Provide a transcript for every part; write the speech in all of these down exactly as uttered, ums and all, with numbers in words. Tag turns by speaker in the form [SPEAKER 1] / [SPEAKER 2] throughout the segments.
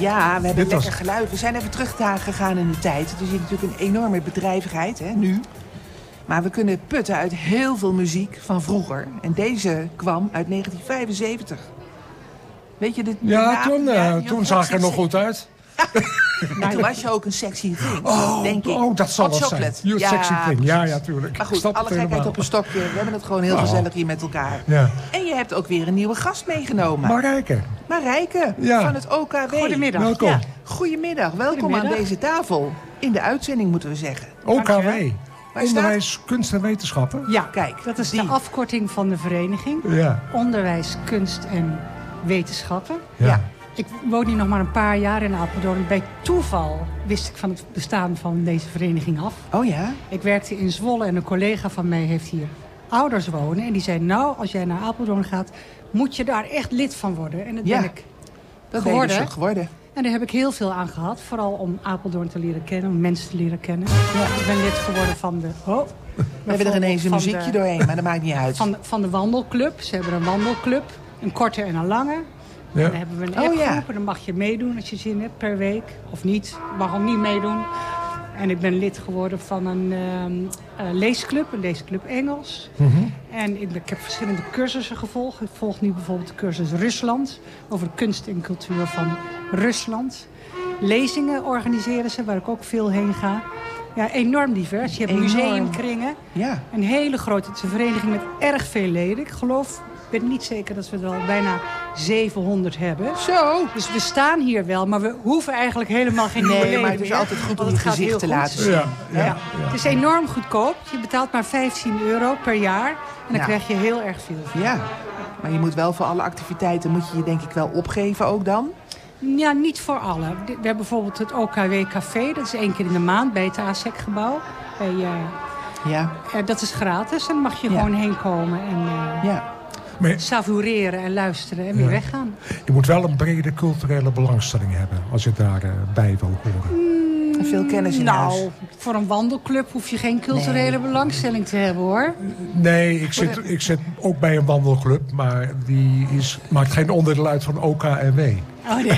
[SPEAKER 1] Ja, we hebben
[SPEAKER 2] Dit
[SPEAKER 1] lekker
[SPEAKER 2] was...
[SPEAKER 1] geluid. We zijn even teruggegaan in de tijd. Er zit natuurlijk een enorme bedrijvigheid, hè, nu. Maar we kunnen putten uit heel veel muziek van vroeger. En deze kwam uit negentien vijfenzeventig. Weet je dit?
[SPEAKER 2] Ja, toen, uh,
[SPEAKER 1] ja,
[SPEAKER 2] toen zag ik er nog goed uit.
[SPEAKER 1] Maar toen was je ook een sexy thing,
[SPEAKER 2] Oh,
[SPEAKER 1] denk ik.
[SPEAKER 2] oh dat zal
[SPEAKER 1] Hot
[SPEAKER 2] het zijn.
[SPEAKER 1] chocolate.
[SPEAKER 2] You
[SPEAKER 1] Ja,
[SPEAKER 2] sexy thing.
[SPEAKER 1] precies.
[SPEAKER 2] Ja, ja, tuurlijk.
[SPEAKER 1] Maar goed,
[SPEAKER 2] Snap
[SPEAKER 1] alle
[SPEAKER 2] het
[SPEAKER 1] gekheid
[SPEAKER 2] helemaal.
[SPEAKER 1] op een stokje. We hebben het gewoon heel
[SPEAKER 2] Oh.
[SPEAKER 1] gezellig hier met elkaar.
[SPEAKER 2] Ja.
[SPEAKER 1] En je hebt ook weer een nieuwe gast meegenomen.
[SPEAKER 2] Marijke.
[SPEAKER 1] Marijke,
[SPEAKER 2] Ja.
[SPEAKER 1] van het O K W.
[SPEAKER 3] Goedemiddag.
[SPEAKER 2] Welkom.
[SPEAKER 1] Ja, goedemiddag. Welkom
[SPEAKER 3] Goedemiddag.
[SPEAKER 1] aan deze tafel. In de uitzending moeten we zeggen.
[SPEAKER 2] O K W.
[SPEAKER 3] Dankjewel.
[SPEAKER 1] Waar
[SPEAKER 2] Onderwijs, kunst en wetenschappen.
[SPEAKER 3] Ja,
[SPEAKER 1] Kijk,
[SPEAKER 3] dat is
[SPEAKER 1] die.
[SPEAKER 3] de afkorting van de vereniging.
[SPEAKER 2] Ja.
[SPEAKER 3] Onderwijs, kunst en wetenschappen.
[SPEAKER 2] Ja.
[SPEAKER 1] Ja.
[SPEAKER 3] Ik woon hier nog maar een paar jaar in Apeldoorn. Bij toeval wist ik van het bestaan van deze vereniging af.
[SPEAKER 1] Oh ja?
[SPEAKER 3] Ik werkte in Zwolle en een collega van mij heeft hier ouders wonen. En die zei, nou, als jij naar Apeldoorn gaat, moet je daar echt lid van worden. En dat
[SPEAKER 1] Ja.
[SPEAKER 3] ben ik
[SPEAKER 1] Dat ben je
[SPEAKER 3] geworden.
[SPEAKER 1] dus ook geworden.
[SPEAKER 3] En daar heb ik heel veel aan gehad. Vooral om Apeldoorn te leren kennen, om mensen te leren kennen. Ja, ik ben lid geworden van de... Oh,
[SPEAKER 1] We hebben er ineens een
[SPEAKER 3] van
[SPEAKER 1] muziekje
[SPEAKER 3] de-
[SPEAKER 1] doorheen, maar dat maakt niet uit.
[SPEAKER 3] Van de, van de wandelclub. Ze hebben een wandelclub. Een korte en een lange.
[SPEAKER 2] Ja.
[SPEAKER 3] Dan hebben we een
[SPEAKER 1] Oh,
[SPEAKER 3] appgroep.
[SPEAKER 1] ja.
[SPEAKER 3] En dan mag je meedoen als je zin hebt per week. Of niet. Je mag ook niet meedoen. En ik ben lid geworden van een ehm, eh, leesclub. Een leesclub Engels.
[SPEAKER 2] Mhm.
[SPEAKER 3] En ik, ik heb verschillende cursussen gevolgd. Ik volg nu bijvoorbeeld de cursus Rusland. Over kunst en cultuur van Rusland. Lezingen organiseren ze, waar ik ook veel heen ga. Ja, enorm divers. Je hebt
[SPEAKER 1] Enorm.
[SPEAKER 3] museumkringen.
[SPEAKER 1] Ja.
[SPEAKER 3] Een hele grote, het is een vereniging met erg veel leden. Ik geloof, ik ben niet zeker dat we er al bijna zevenhonderd hebben.
[SPEAKER 1] Zo.
[SPEAKER 3] Dus we staan hier wel, maar we hoeven eigenlijk helemaal geen nieuwe
[SPEAKER 1] Nee,
[SPEAKER 3] leden
[SPEAKER 1] maar het is
[SPEAKER 3] meer,
[SPEAKER 1] altijd goed om
[SPEAKER 3] want
[SPEAKER 1] je
[SPEAKER 3] het gaat
[SPEAKER 1] gezicht
[SPEAKER 3] heel
[SPEAKER 1] te
[SPEAKER 3] goed.
[SPEAKER 1] laten zien.
[SPEAKER 2] Ja. Ja.
[SPEAKER 3] Ja. Het is enorm goedkoop. Je betaalt maar vijftien euro per jaar. En dan
[SPEAKER 1] Ja.
[SPEAKER 3] krijg je heel erg veel.
[SPEAKER 1] Ja. Maar je moet wel voor alle activiteiten, moet je je denk ik wel opgeven ook dan.
[SPEAKER 3] Ja, niet voor alle. We hebben bijvoorbeeld het O K W Café. Dat is één keer in de maand bij het A S E C-gebouw. Bij, eh,
[SPEAKER 1] Ja.
[SPEAKER 3] eh, dat is gratis. En dan mag je
[SPEAKER 1] Ja.
[SPEAKER 3] gewoon heen komen en eh,
[SPEAKER 1] Ja.
[SPEAKER 2] Maar
[SPEAKER 3] savoureren en luisteren en weer
[SPEAKER 2] Ja.
[SPEAKER 3] weggaan.
[SPEAKER 2] je moet wel een brede culturele belangstelling hebben als je daarbij bij wil horen.
[SPEAKER 1] En veel kennis in huis.
[SPEAKER 3] Nou, voor een wandelclub hoef je geen culturele belangstelling te hebben, hoor.
[SPEAKER 2] Nee, ik zit, ik zit ook bij een wandelclub, maar die is, maakt geen onderdeel uit van O K en W.
[SPEAKER 3] Oh, nee.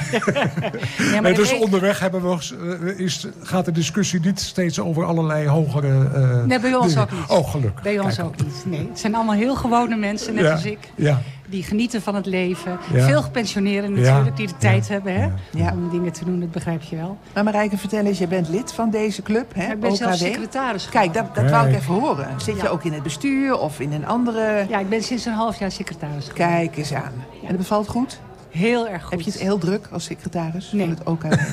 [SPEAKER 3] Ja, maar
[SPEAKER 2] Nee,
[SPEAKER 3] de
[SPEAKER 2] dus
[SPEAKER 3] week-
[SPEAKER 2] onderweg hebben we, eh, is, gaat de discussie niet steeds over allerlei hogere eh,
[SPEAKER 3] Nee, bij ons
[SPEAKER 2] dingen.
[SPEAKER 3] ook niet.
[SPEAKER 2] Oh, gelukkig.
[SPEAKER 3] Bij ons
[SPEAKER 2] Kijk.
[SPEAKER 3] ook niet. Nee, het zijn allemaal heel gewone mensen, net
[SPEAKER 2] Ja,
[SPEAKER 3] als ik.
[SPEAKER 2] ja.
[SPEAKER 3] Die genieten van het leven.
[SPEAKER 2] Ja.
[SPEAKER 3] Veel gepensioneerden natuurlijk,
[SPEAKER 2] Ja.
[SPEAKER 3] die de tijd
[SPEAKER 2] Ja.
[SPEAKER 3] hebben hè,
[SPEAKER 1] Ja.
[SPEAKER 3] om dingen te doen, dat begrijp je wel.
[SPEAKER 1] Maar Marijke, vertel eens, je bent lid van deze club, hè?
[SPEAKER 3] ik ben
[SPEAKER 1] O K W.
[SPEAKER 3] zelfs secretaris
[SPEAKER 1] Kijk,
[SPEAKER 3] geworden.
[SPEAKER 1] dat, dat wou ik
[SPEAKER 2] Kijk.
[SPEAKER 1] even horen. Zit je
[SPEAKER 3] Ja.
[SPEAKER 1] ook in het bestuur of in een andere...
[SPEAKER 3] Ja, ik ben sinds een half jaar secretaris geworden.
[SPEAKER 1] Kijk eens aan. En het bevalt goed?
[SPEAKER 3] Heel erg goed.
[SPEAKER 1] Heb je het heel druk als secretaris
[SPEAKER 3] Nee.
[SPEAKER 1] van het O K W?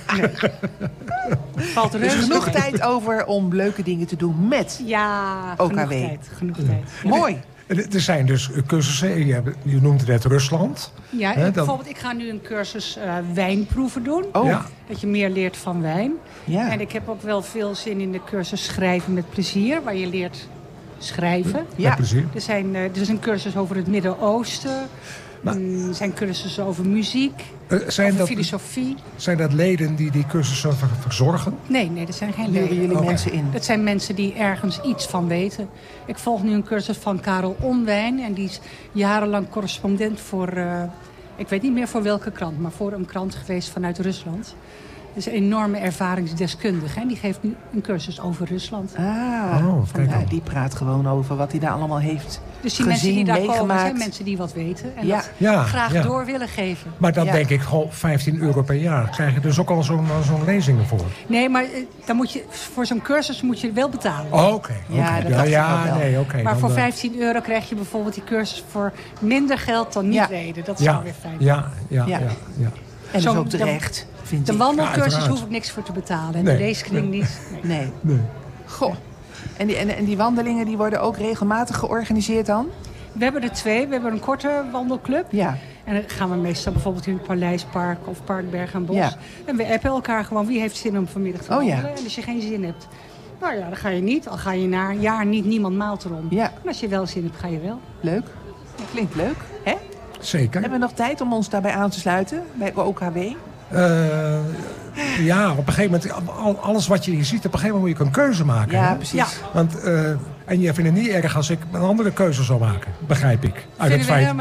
[SPEAKER 3] Valt
[SPEAKER 1] Dus
[SPEAKER 3] reuze
[SPEAKER 1] genoeg
[SPEAKER 3] mee.
[SPEAKER 1] tijd over om leuke dingen te doen met.
[SPEAKER 3] Ja,
[SPEAKER 1] O K W.
[SPEAKER 3] genoeg tijd. Genoeg tijd.
[SPEAKER 1] Mooi.
[SPEAKER 2] En er zijn dus cursussen, je, hebt- je noemde net Rusland.
[SPEAKER 3] Ja,
[SPEAKER 2] Hè,
[SPEAKER 3] ik-
[SPEAKER 2] dan-
[SPEAKER 3] bijvoorbeeld, ik ga nu een cursus eh, wijnproeven doen.
[SPEAKER 1] Oh,
[SPEAKER 2] Ja.
[SPEAKER 1] ja.
[SPEAKER 3] Dat je meer leert van wijn.
[SPEAKER 1] ja.
[SPEAKER 3] En ik heb ook wel veel zin in de cursus schrijven met plezier, waar je leert schrijven.
[SPEAKER 2] Met plezier.
[SPEAKER 3] Er, zijn, eh, er is een cursus over het Midden-Oosten.
[SPEAKER 2] Maar-
[SPEAKER 3] Er zijn cursussen over muziek,
[SPEAKER 2] Eh, zijn,
[SPEAKER 3] over
[SPEAKER 2] dat,
[SPEAKER 3] filosofie.
[SPEAKER 2] zijn dat leden die die cursussen ver- verzorgen?
[SPEAKER 3] Nee, nee, dat zijn geen
[SPEAKER 1] Leren
[SPEAKER 3] leden.
[SPEAKER 1] jullie
[SPEAKER 2] Oké.
[SPEAKER 1] mensen in?
[SPEAKER 3] Dat zijn mensen die ergens iets van weten. Ik volg nu een cursus van Karel Onwijn. En die is jarenlang correspondent voor... eh, ik weet niet meer voor welke krant, maar voor een krant geweest vanuit Rusland. Dat is een enorme ervaringsdeskundige. En die geeft nu een cursus over Rusland.
[SPEAKER 1] Ah,
[SPEAKER 2] Oh, kijk
[SPEAKER 1] ja,
[SPEAKER 2] aan.
[SPEAKER 1] die praat gewoon over wat hij daar allemaal heeft
[SPEAKER 3] Dus die mensen die
[SPEAKER 1] gezien,
[SPEAKER 3] daar komen,
[SPEAKER 1] meegemaakt.
[SPEAKER 3] zijn mensen die wat weten. En
[SPEAKER 1] Ja.
[SPEAKER 3] dat
[SPEAKER 2] Ja,
[SPEAKER 3] graag
[SPEAKER 2] ja.
[SPEAKER 3] door willen geven.
[SPEAKER 2] Maar dan
[SPEAKER 1] Ja.
[SPEAKER 2] denk ik gewoon vijftien euro per jaar. Krijg je dus ook al zo'n zo'n lezingen voor?
[SPEAKER 3] Nee, maar eh, dan moet je, voor zo'n cursus moet je wel betalen.
[SPEAKER 2] Oh, oké.
[SPEAKER 1] Ja,
[SPEAKER 2] oké.
[SPEAKER 1] dat
[SPEAKER 2] ja,
[SPEAKER 1] dacht ik
[SPEAKER 2] ja,
[SPEAKER 1] ook wel.
[SPEAKER 2] nee, oké.
[SPEAKER 3] maar
[SPEAKER 2] dan,
[SPEAKER 3] voor
[SPEAKER 2] eh,
[SPEAKER 3] vijftien euro krijg je bijvoorbeeld die cursus voor minder geld dan
[SPEAKER 1] Ja.
[SPEAKER 3] niet-leden. Dat is
[SPEAKER 2] ja,
[SPEAKER 3] wel weer fijn.
[SPEAKER 2] ja, ja,
[SPEAKER 1] Ja.
[SPEAKER 2] ja, ja.
[SPEAKER 1] En dat is
[SPEAKER 3] Zo'n-
[SPEAKER 1] ook terecht, vind
[SPEAKER 3] De
[SPEAKER 1] ik.
[SPEAKER 2] Ja,
[SPEAKER 3] wandelcursus
[SPEAKER 2] uiteraard.
[SPEAKER 3] hoef ik niks voor te betalen. En
[SPEAKER 2] Nee.
[SPEAKER 3] de leeskring niet. Nee.
[SPEAKER 1] Nee.
[SPEAKER 2] Nee.
[SPEAKER 1] Goh. En die, en, en die wandelingen die worden ook regelmatig georganiseerd dan?
[SPEAKER 3] We hebben er twee. We hebben een korte wandelclub.
[SPEAKER 1] Ja.
[SPEAKER 3] En dan gaan we meestal bijvoorbeeld in het Paleispark of Park Berg en Bos.
[SPEAKER 1] Ja.
[SPEAKER 3] En we appen elkaar gewoon wie heeft zin om vanmiddag te
[SPEAKER 1] Oh, ja.
[SPEAKER 3] wandelen. En als je geen zin hebt, nou ja, dan ga je niet. Al ga je na een jaar niet, niemand maalt erom.
[SPEAKER 1] Ja.
[SPEAKER 3] En als je wel zin hebt, ga je wel.
[SPEAKER 1] Leuk. Klinkt leuk, hè?
[SPEAKER 2] Zeker.
[SPEAKER 1] Hebben we nog tijd om ons daarbij aan te sluiten? Bij O K W?
[SPEAKER 2] Eh, ja, op een gegeven moment, al- alles wat je hier ziet, op een gegeven moment moet je een keuze maken.
[SPEAKER 1] Ja,
[SPEAKER 2] hè?
[SPEAKER 1] precies.
[SPEAKER 3] Ja.
[SPEAKER 2] Want, eh, en je vindt het niet erg als ik een andere keuze zou maken, begrijp ik. Uit
[SPEAKER 3] Vinden
[SPEAKER 2] het
[SPEAKER 3] we
[SPEAKER 2] feit
[SPEAKER 3] helemaal